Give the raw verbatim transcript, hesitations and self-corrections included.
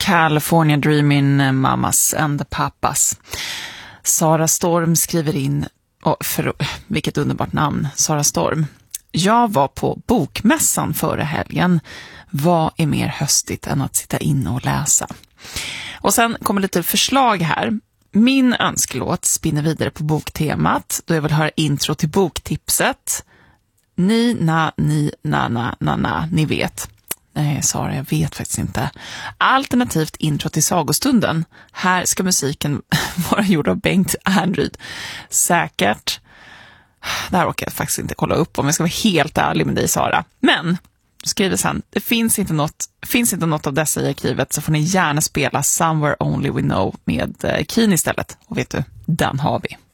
California Dreamin', Mamas and the Papas. Sara Storm skriver in, oh, för, vilket underbart namn, Sara Storm. Jag var på bokmässan förra helgen. Vad är mer höstigt än att sitta inne och läsa? Och sen kommer lite förslag här. Min önskelåt spinner vidare på boktemat, då jag vill höra intro till boktipset. Ni, na, ni, na, na, na, na, ni vet. Nej, Sara, jag vet faktiskt inte. Alternativt intro till sagostunden. Här ska musiken vara gjord av Bengt Ernryd. Säkert. Det här orkar jag faktiskt inte kolla upp om jag ska vara helt ärlig med dig, Sara. Men, skriver sen, det finns inte något, finns inte något av dessa i arkivet, så får ni gärna spela Somewhere Only We Know med Keen istället. Och vet du, den har vi.